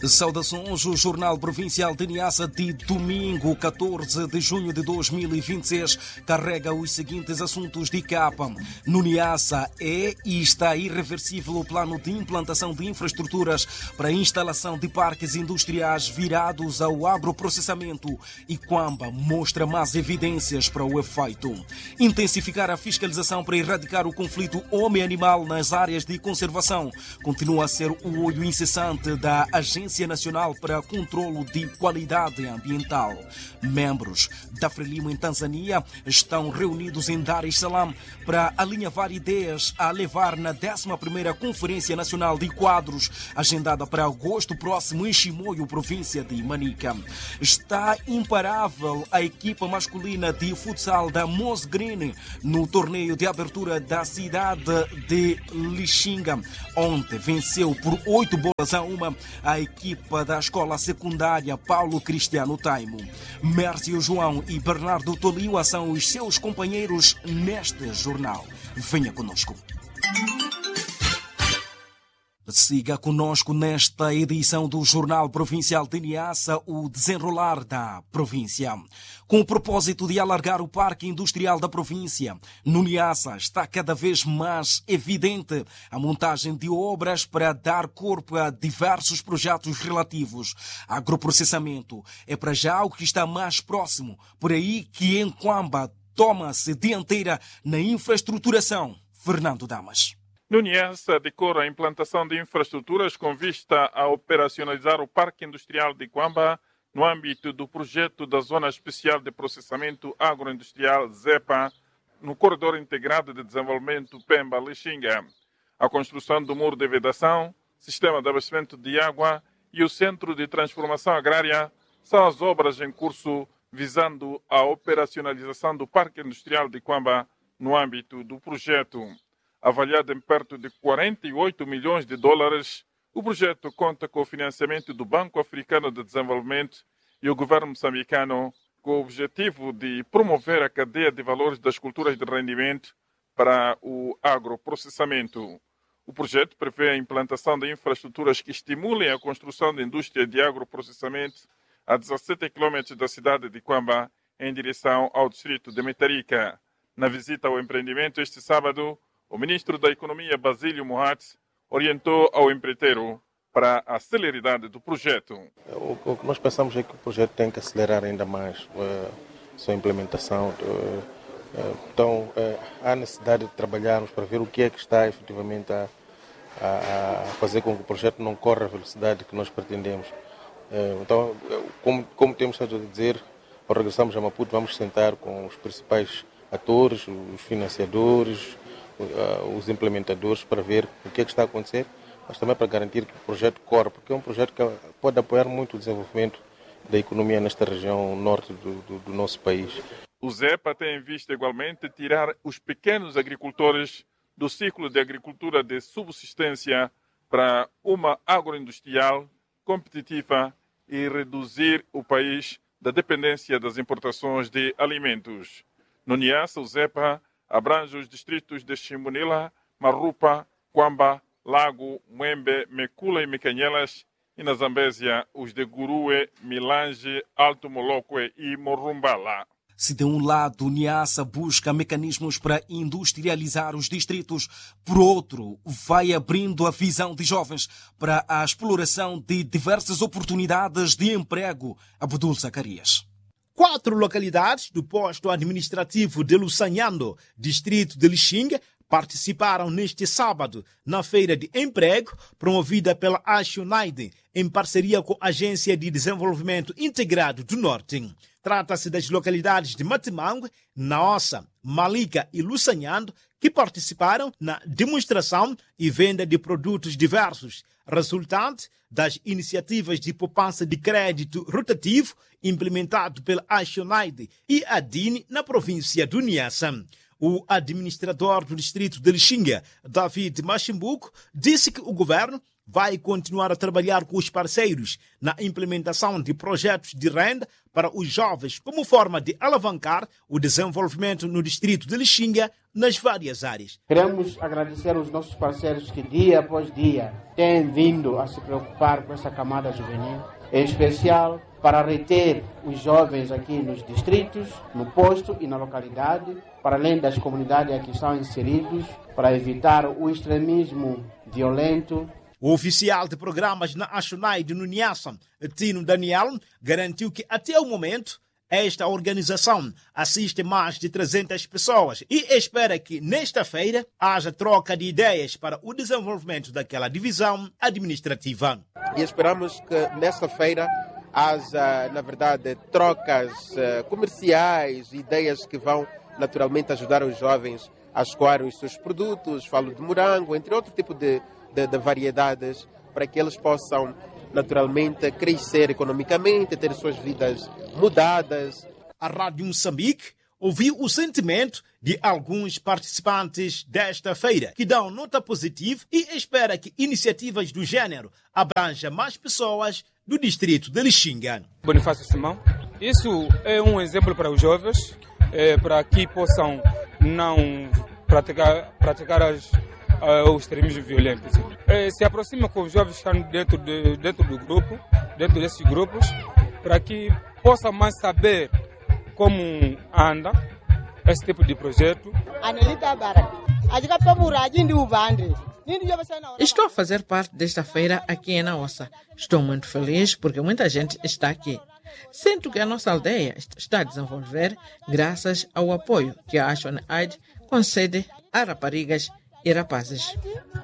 Saudações, o Jornal Provincial de Niassa de domingo, 14 de junho de 2026, carrega os seguintes assuntos de capa. No Niassa é e está irreversível o plano de implantação de infraestruturas para a instalação de parques industriais virados ao agroprocessamento e Quamba mostra mais evidências para o efeito. Intensificar a fiscalização para erradicar o conflito homem-animal nas áreas de conservação continua a ser o olho incessante da Agência Nacional para Controlo de Qualidade Ambiental. Membros da Frelimo em Tanzânia estão reunidos em Dar es Salaam para alinhavar ideias a levar na 11ª Conferência Nacional de Quadros, agendada para agosto próximo em Chimoio, província de Manica. Está imparável a equipa masculina de futsal da Moss Green no torneio de abertura da cidade de Lixinga. Ontem venceu por 8-1 a equipa da escola secundária Paulo Cristiano Taimo. Mércio João e Bernardo Toliwa são os seus companheiros neste jornal. Venha conosco. Siga conosco nesta edição do Jornal Provincial de Niassa, o desenrolar da província. Com o propósito de alargar o parque industrial da província, no Niassa está cada vez mais evidente a montagem de obras para dar corpo a diversos projetos relativos. Agroprocessamento é para já o que está mais próximo, por aí que em Quamba toma-se dianteira na infraestruturação. Fernando Damas. No Niassa decorre a implantação de infraestruturas com vista a operacionalizar o Parque Industrial de Quamba no âmbito do projeto da Zona Especial de Processamento Agroindustrial ZEPA, no Corredor Integrado de Desenvolvimento Pemba-Lixinga. A construção do muro de vedação, sistema de abastecimento de água e o Centro de Transformação Agrária são as obras em curso visando a operacionalização do Parque Industrial de Quamba no âmbito do projeto. Avaliado em perto de 48 milhões de dólares, o projeto conta com o financiamento do Banco Africano de Desenvolvimento e o governo moçambicano, com o objetivo de promover a cadeia de valores das culturas de rendimento para o agroprocessamento. O projeto prevê a implantação de infraestruturas que estimulem a construção de indústria de agroprocessamento a 17 km da cidade de Quamba, em direção ao distrito de Metarica. Na visita ao empreendimento este sábado, o ministro da Economia, Basílio Mohat, orientou ao empreiteiro para a celeridade do projeto. O que nós pensamos é que o projeto tem que acelerar ainda mais a sua implementação. Então, há necessidade de trabalharmos para ver o que é que está efetivamente a fazer com que o projeto não corra a velocidade que nós pretendemos. Então, como temos estado a dizer, ao regressarmos a Maputo, vamos sentar com os principais atores, os financiadores, os implementadores, para ver o que é que está a acontecer, mas também para garantir que o projeto corre, porque é um projeto que pode apoiar muito o desenvolvimento da economia nesta região norte do nosso país. O ZEPA tem em vista igualmente tirar os pequenos agricultores do ciclo de agricultura de subsistência para uma agroindustrial competitiva e reduzir o país da dependência das importações de alimentos. No Niassa, o ZEPA abrange os distritos de Chimbunila, Marupa, Quamba, Lago, Mwembe, Mekula e Mecanhelas, e na Zambésia os de Gurue, Milange, Alto Molokwe e Morumbala. Se de um lado Niassa busca mecanismos para industrializar os distritos, por outro vai abrindo a visão de jovens para a exploração de diversas oportunidades de emprego. Abdul Zacarias. 4 localidades do posto administrativo de Lusanhando, distrito de Lixinga, participaram neste sábado na Feira de Emprego, promovida pela Ashionaide, em parceria com a Agência de Desenvolvimento Integrado do Norte. Trata-se das localidades de Matimangue, Naossa, Malika e Lusanhando, que participaram na demonstração e venda de produtos diversos, resultante das iniciativas de poupança de crédito rotativo implementado pela Ashionaide e a DINI na província do Niassa. O administrador do distrito de Lixinga, David Machimbuco, disse que o governo vai continuar a trabalhar com os parceiros na implementação de projetos de renda para os jovens como forma de alavancar o desenvolvimento no distrito de Lixinga nas várias áreas. Queremos agradecer aos nossos parceiros que dia após dia têm vindo a se preocupar com essa camada juvenil, em especial para reter os jovens aqui nos distritos, no posto e na localidade, para além das comunidades aqui estão inseridos, para evitar o extremismo violento. O oficial de programas na ASHUNAID no Niassa, Tino Daniel, garantiu que até o momento esta organização assiste mais de 300 pessoas e espera que nesta feira haja troca de ideias para o desenvolvimento daquela divisão administrativa. E esperamos que nesta feira haja, na verdade, trocas comerciais, ideias que vão naturalmente ajudar os jovens a escoarem os seus produtos, falo de morango, entre outro tipo de variedades, para que eles possam naturalmente crescer economicamente, ter suas vidas mudadas. A Rádio Moçambique ouviu o sentimento de alguns participantes desta feira, que dão nota positiva e espera que iniciativas do género abranjam mais pessoas do distrito de Lixinga. Bonifácio Simão, isso é um exemplo para os jovens, para que possam não praticar os extremismos violentos. Se aproxima com os jovens que estão dentro do grupo, dentro desses grupos, para que possam mais saber como anda esse tipo de projeto. Estou a fazer parte desta feira aqui em Naossa. Estou muito feliz porque muita gente está aqui. Sinto que a nossa aldeia está a desenvolver graças ao apoio que a ASHUNAID concede a raparigas e rapazes.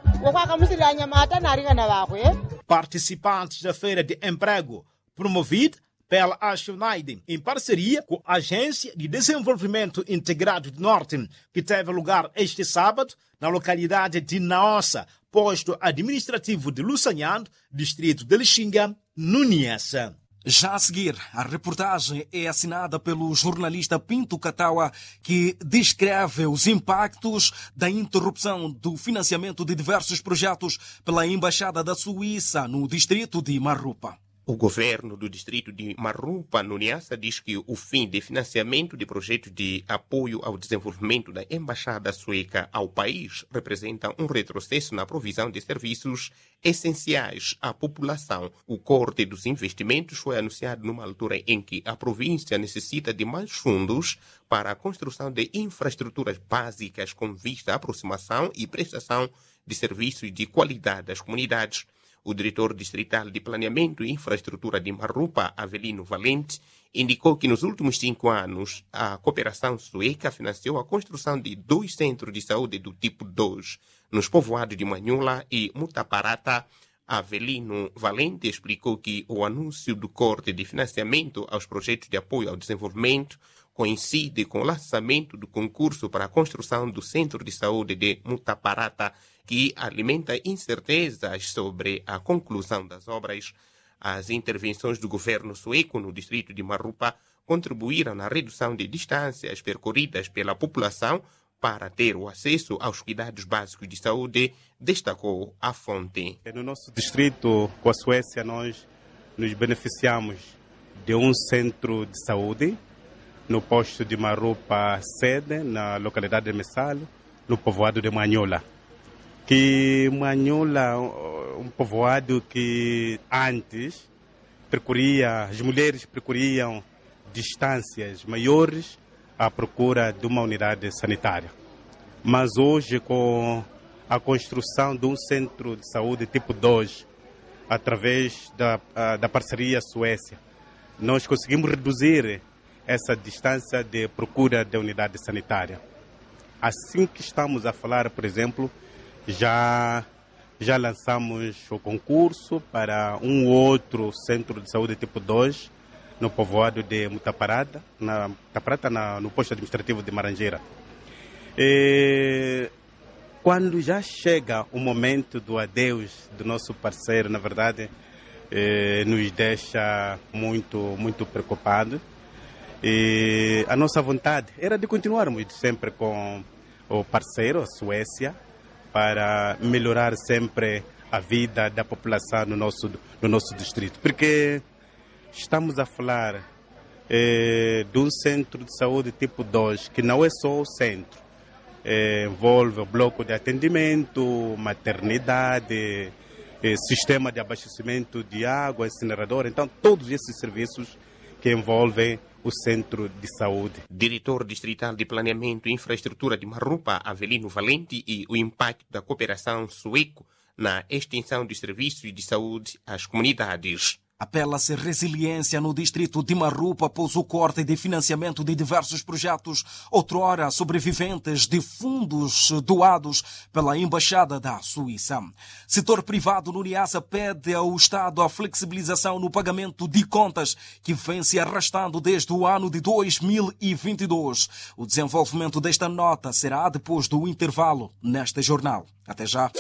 Participantes da Feira de Emprego, promovida pela ASHUNAID, em parceria com a Agência de Desenvolvimento Integrado do Norte, que teve lugar este sábado na localidade de Naossa, posto administrativo de Lussanhando, distrito de Lixinga, no Niassa. Já a seguir, a reportagem é assinada pelo jornalista Pinto Catawa, que descreve os impactos da interrupção do financiamento de diversos projetos pela Embaixada da Suíça no distrito de Marrupa. O governo do distrito de Marrupa, no Niassa, diz que o fim de financiamento de projetos de apoio ao desenvolvimento da Embaixada Sueca ao país representa um retrocesso na provisão de serviços essenciais à população. O corte dos investimentos foi anunciado numa altura em que a província necessita de mais fundos para a construção de infraestruturas básicas com vista à aproximação e prestação de serviços de qualidade às comunidades. O diretor distrital de Planeamento e Infraestrutura de Marrupa, Avelino Valente, indicou que nos últimos 5 anos a cooperação sueca financiou a construção de 2 centros de saúde do tipo 2 nos povoados de Manhola e Mutaparata. Avelino Valente explicou que o anúncio do corte de financiamento aos projetos de apoio ao desenvolvimento coincide com o lançamento do concurso para a construção do centro de saúde de Mutaparata, que alimenta incertezas sobre a conclusão das obras. As intervenções do governo sueco no distrito de Marrupa contribuíram na redução de distâncias percorridas pela população para ter o acesso aos cuidados básicos de saúde, destacou a fonte. No nosso distrito, com a Suécia, nós nos beneficiamos de um centro de saúde no posto de Marrupa sede, na localidade de Messalo, no povoado de Manhola. Que Manhola, um povoado que antes as mulheres percorriam distâncias maiores à procura de uma unidade sanitária. Mas hoje, com a construção de um centro de saúde tipo 2, através da parceria Suécia, nós conseguimos reduzir essa distância de procura de unidade sanitária. Assim que estamos a falar, por exemplo, já lançamos o concurso para um outro centro de saúde tipo 2 no povoado de Mutaparata, no posto administrativo de Marangeira. Quando já chega o momento do adeus do nosso parceiro, na verdade, nos deixa muito preocupados. A nossa vontade era de continuarmos sempre com o parceiro, a Suécia, para melhorar sempre a vida da população no nosso distrito. Porque estamos a falar de um centro de saúde tipo 2, que não é só o centro. Envolve o bloco de atendimento, maternidade, sistema de abastecimento de água, incinerador. Então, todos esses serviços que envolvem o centro de saúde. Diretor distrital de Planeamento e Infraestrutura de Marupa, Avelino Valente, e o impacto da cooperação sueco na extensão de serviços de saúde às comunidades. Apela-se resiliência no distrito de Marupa após o corte de financiamento de diversos projetos, outrora sobreviventes de fundos doados pela Embaixada da Suíça. Setor privado no Niassa pede ao Estado a flexibilização no pagamento de contas que vem se arrastando desde o ano de 2022. O desenvolvimento desta nota será depois do intervalo neste jornal. Até já.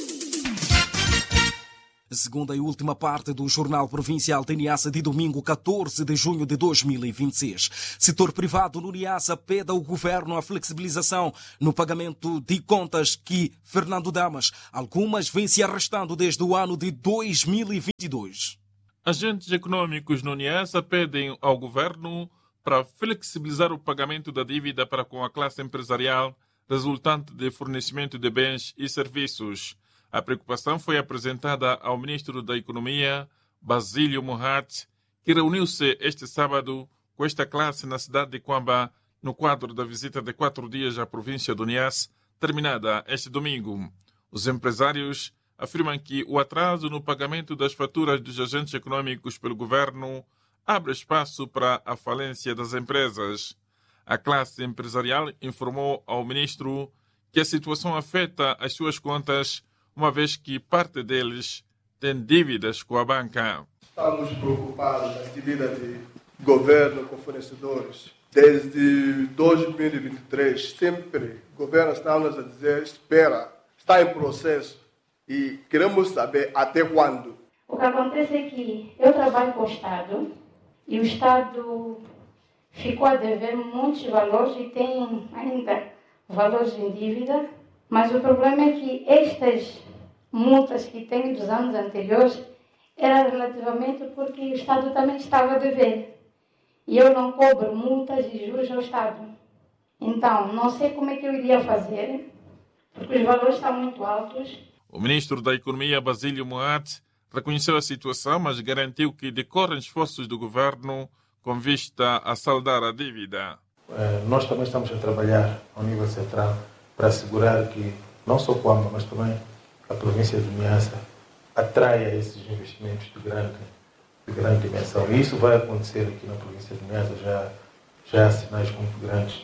Segunda e última parte do Jornal Provincial de Niassa de domingo 14 de junho de 2026. Setor privado no Niassa pede ao governo a flexibilização no pagamento de contas que, Fernando Damas, algumas vêm se arrastando desde o ano de 2022. Agentes econômicos no Niassa pedem ao governo para flexibilizar o pagamento da dívida para com a classe empresarial resultante de fornecimento de bens e serviços. A preocupação foi apresentada ao ministro da Economia, Basílio Mohat, que reuniu-se este sábado com esta classe na cidade de Quamba, no quadro da visita de 4 dias à província do Niassa, terminada este domingo. Os empresários afirmam que o atraso no pagamento das faturas dos agentes econômicos pelo governo abre espaço para a falência das empresas. A classe empresarial informou ao ministro que a situação afeta as suas contas, uma vez que parte deles tem dívidas com a banca. Estamos preocupados com a dívida de governo com fornecedores. Desde 2023, sempre o governo está nos a dizer, espera, está em processo e queremos saber até quando. O que acontece é que eu trabalho com o Estado e o Estado ficou a dever muitos valores e tem ainda valores em dívida. Mas o problema é que estas multas que tem dos anos anteriores era relativamente porque o Estado também estava a dever. E eu não cobro multas e juros ao Estado. Então, não sei como é que eu iria fazer, porque os valores estão muito altos. O ministro da Economia, Basílio Mohat, reconheceu a situação, mas garantiu que decorrem esforços do governo com vista a saldar a dívida. Nós também estamos a trabalhar ao nível central para assegurar que não só Quamba, mas também a província do Niassa atraia esses investimentos de grande dimensão. E isso vai acontecer aqui na província do Niassa, já há sinais muito grandes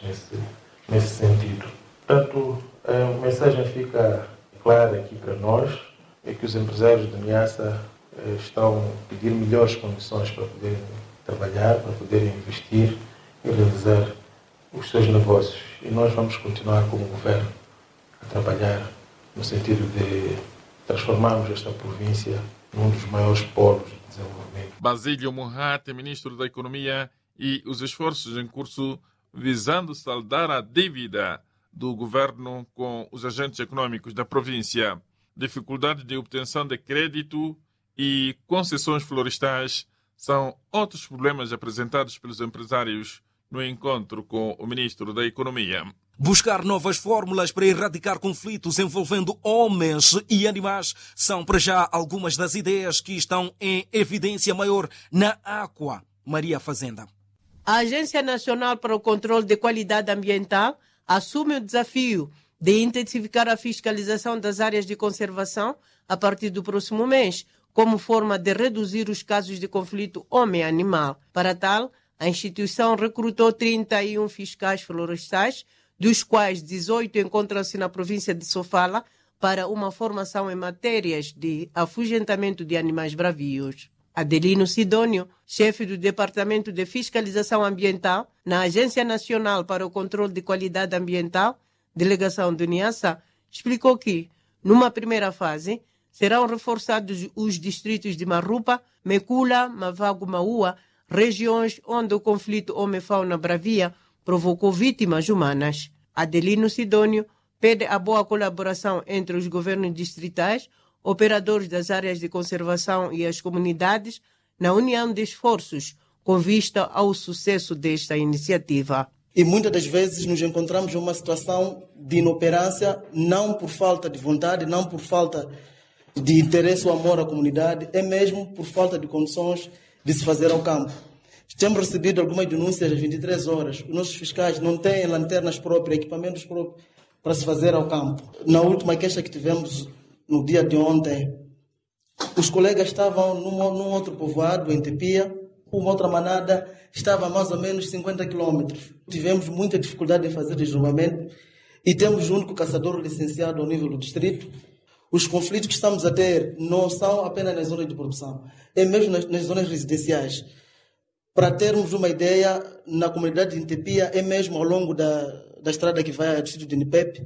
nesse sentido. Portanto, a mensagem fica clara aqui para nós, é que os empresários do Niassa estão a pedir melhores condições para poderem trabalhar, para poderem investir e realizar os seus negócios. E nós vamos continuar como governo a trabalhar no sentido de transformarmos esta província num dos maiores polos de desenvolvimento. Basílio Mohat, ministro da Economia, e os esforços em curso visando saldar a dívida do governo com os agentes econômicos da província. Dificuldade de obtenção de crédito e concessões florestais são outros problemas apresentados pelos empresários no encontro com o ministro da Economia. Buscar novas fórmulas para erradicar conflitos envolvendo homens e animais são, para já, algumas das ideias que estão em evidência maior na Aqua. Maria Fazenda. A Agência Nacional para o Controle de Qualidade Ambiental assume o desafio de intensificar a fiscalização das áreas de conservação a partir do próximo mês, como forma de reduzir os casos de conflito homem-animal. Para tal, a instituição recrutou 31 fiscais florestais, dos quais 18 encontram-se na província de Sofala, para uma formação em matérias de afugentamento de animais bravios. Adelino Sidônio, chefe do Departamento de Fiscalização Ambiental na Agência Nacional para o Controle de Qualidade Ambiental, delegação do Niassa, explicou que, numa primeira fase, serão reforçados os distritos de Marupa, Mekula, Mavago, Maua, regiões onde o conflito homem-fauna bravia provocou vítimas humanas. Adelino Sidônio pede a boa colaboração entre os governos distritais, operadores das áreas de conservação e as comunidades na união de esforços com vista ao sucesso desta iniciativa. E muitas das vezes nos encontramos em uma situação de inoperância, não por falta de vontade, não por falta de interesse ou amor à comunidade, é mesmo por falta de condições de se fazer ao campo. Temos recebido algumas denúncias às 23 horas. Os nossos fiscais não têm lanternas próprias, equipamentos próprios para se fazer ao campo. Na última queixa que tivemos no dia de ontem, os colegas estavam num outro povoado, em Tepia, uma outra manada estava a mais ou menos 50 quilômetros. Tivemos muita dificuldade em fazer deslocamento e temos o único caçador licenciado ao nível do distrito. Os conflitos que estamos a ter não são apenas nas zonas de produção, é mesmo nas zonas residenciais. Para termos uma ideia, na comunidade de Intepia, é mesmo ao longo da estrada que vai ao distrito de Nipepe,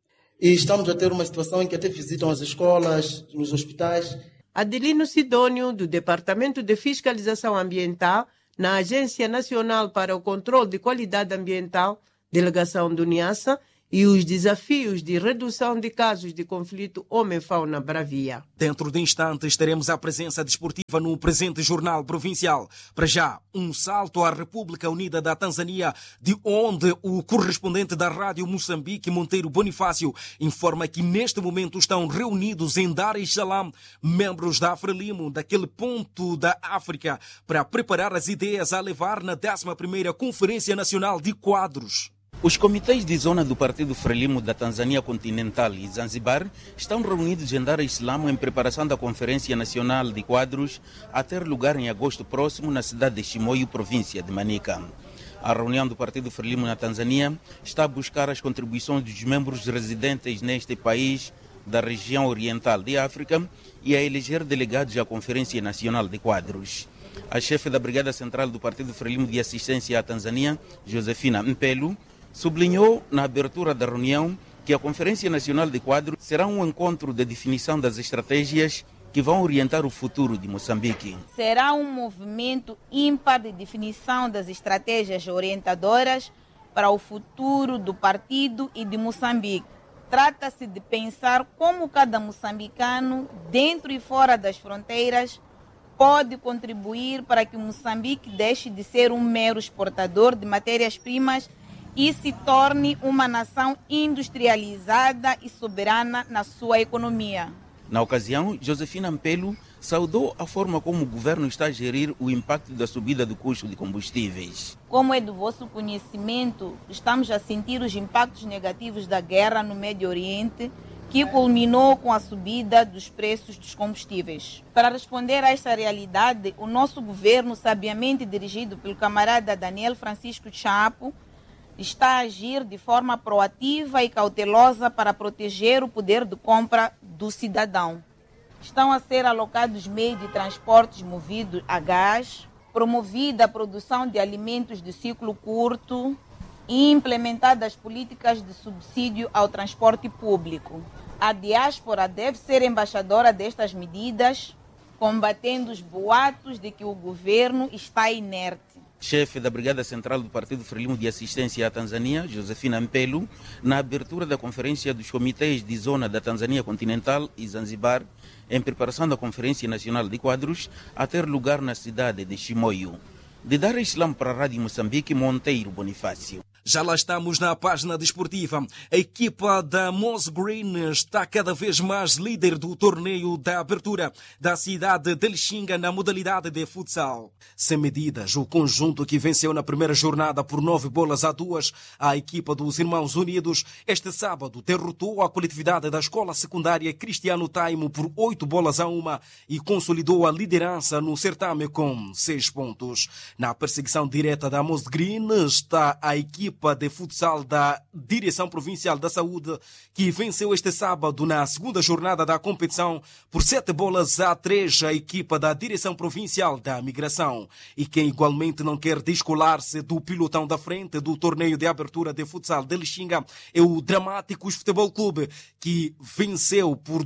e estamos a ter uma situação em que até visitam as escolas, nos hospitais. Adelino Sidônio, do Departamento de Fiscalização Ambiental, na Agência Nacional para o Controle de Qualidade Ambiental, delegação do Niassa, e os desafios de redução de casos de conflito homem-fauna bravia. Dentro de instantes teremos a presença desportiva no presente Jornal Provincial. Para já, um salto à República Unida da Tanzânia, de onde o correspondente da Rádio Moçambique, Monteiro Bonifácio, informa que neste momento estão reunidos em Dar es Salaam membros da Frelimo, daquele ponto da África, para preparar as ideias a levar na 11ª Conferência Nacional de Quadros. Os comitês de zona do Partido Frelimo da Tanzânia Continental e Zanzibar estão reunidos em Dar es Salaam em preparação da Conferência Nacional de Quadros a ter lugar em agosto próximo na cidade de Chimoio, província de Manica. A reunião do Partido Frelimo na Tanzânia está a buscar as contribuições dos membros residentes neste país da região oriental de África e a eleger delegados à Conferência Nacional de Quadros. A chefe da Brigada Central do Partido Frelimo de Assistência à Tanzânia, Josefina Mpelo, sublinhou na abertura da reunião que a Conferência Nacional de Quadros será um encontro de definição das estratégias que vão orientar o futuro de Moçambique. Será um movimento ímpar de definição das estratégias orientadoras para o futuro do partido e de Moçambique. Trata-se de pensar como cada moçambicano, dentro e fora das fronteiras, pode contribuir para que Moçambique deixe de ser um mero exportador de matérias-primas e se torne uma nação industrializada e soberana na sua economia. Na ocasião, Josefina Mpelo saudou a forma como o governo está a gerir o impacto da subida do custo de combustíveis. Como é do vosso conhecimento, estamos a sentir os impactos negativos da guerra no Médio Oriente, que culminou com a subida dos preços dos combustíveis. Para responder a esta realidade, o nosso governo, sabiamente dirigido pelo camarada Daniel Francisco Chapo, está a agir de forma proativa e cautelosa para proteger o poder de compra do cidadão. Estão a ser alocados meios de transportes movidos a gás, promovida a produção de alimentos de ciclo curto e implementadas políticas de subsídio ao transporte público. A diáspora deve ser embaixadora destas medidas, combatendo os boatos de que o governo está inerte. Chefe da Brigada Central do Partido Frelimo de Assistência à Tanzânia, Josefina Mpelo, na abertura da Conferência dos Comitês de Zona da Tanzânia Continental e Zanzibar, em preparação da Conferência Nacional de Quadros, a ter lugar na cidade de Chimoio. De Dar es Salaam para a Rádio Moçambique, Monteiro Bonifácio. Já lá estamos na página desportiva. A equipa da Moss Green está cada vez mais líder do torneio da abertura da cidade de Lixinga na modalidade de futsal. Sem medidas, o conjunto que venceu na primeira jornada por 9-2 a equipa dos Irmãos Unidos, este sábado derrotou a coletividade da escola secundária Cristiano Taimo por 8-1 e consolidou a liderança no certame com 6 pontos. Na perseguição direta da Moss Green está a equipa de futsal da Direção Provincial da Saúde, que venceu este sábado na segunda jornada da competição por 7-3 a equipa da Direção Provincial da Migração. E quem igualmente não quer descolar-se do pilotão da frente do torneio de abertura de futsal de Lixinga é o Dramáticos Futebol Clube, que venceu por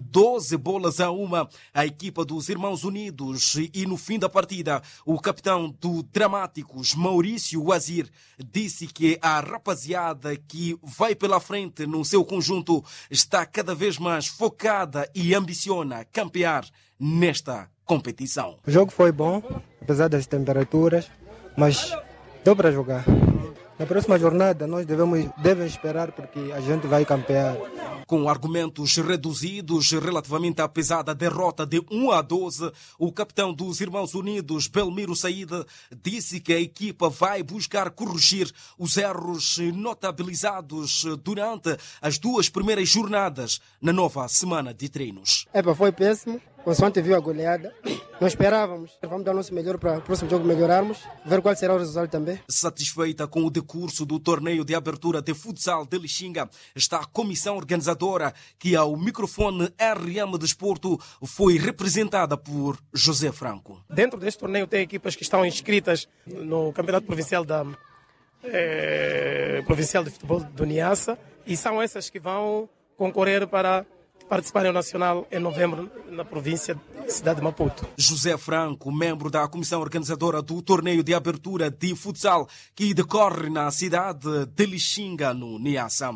12-1 a equipa dos Irmãos Unidos. E no fim da partida, o capitão do Dramáticos, Maurício Wazir, disse que a a rapaziada que vai pela frente no seu conjunto está cada vez mais focada e ambiciona campear nesta competição. O jogo foi bom, apesar das temperaturas, mas deu para jogar. Na próxima jornada nós devemos esperar porque a gente vai campear. Com argumentos reduzidos relativamente à pesada derrota de 1-12, o capitão dos Irmãos Unidos, Belmiro Saíde, disse que a equipa vai buscar corrigir os erros notabilizados durante as 2 primeiras jornadas na nova semana de treinos. Foi péssimo. Consoante viu a goleada, nós esperávamos. Vamos dar o nosso melhor para o próximo jogo melhorarmos, ver qual será o resultado também. Satisfeita com o decurso do torneio de abertura de futsal de Lixinga, está a comissão organizadora que ao microfone RM Desporto foi representada por José Franco. Dentro deste torneio tem equipas que estão inscritas no Campeonato Provincial Provincial de Futebol do Niassa e são essas que vão concorrer para participarem ao Nacional em novembro na província de Cidade de Maputo. José Franco, membro da comissão organizadora do torneio de abertura de futsal que decorre na cidade de Lixinga, no Niassa.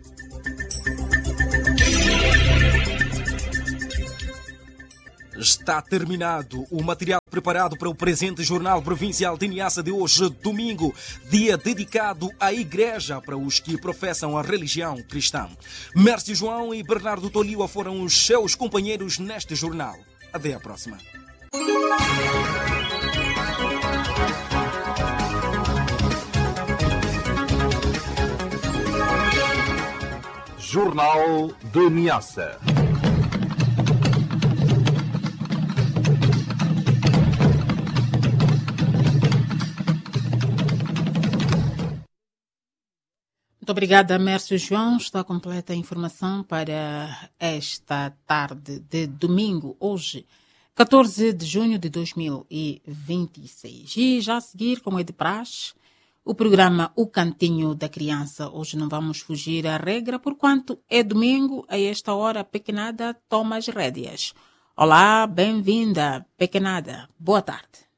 Está terminado o material preparado para o presente Jornal Provincial de Niassa de hoje, domingo, dia dedicado à Igreja para os que professam a religião cristã. Mércio João e Bernardo Toliwa foram os seus companheiros neste jornal. Até a próxima. Jornal de Niassa. Muito obrigada, Mércio João. Está completa a informação para esta tarde de domingo, hoje, 14 de junho de 2026. E já a seguir, como é de praxe, o programa O Cantinho da Criança. Hoje não vamos fugir à regra, porquanto é domingo, a esta hora a pequenada toma as rédeas. Olá, bem-vinda, pequenada. Boa tarde.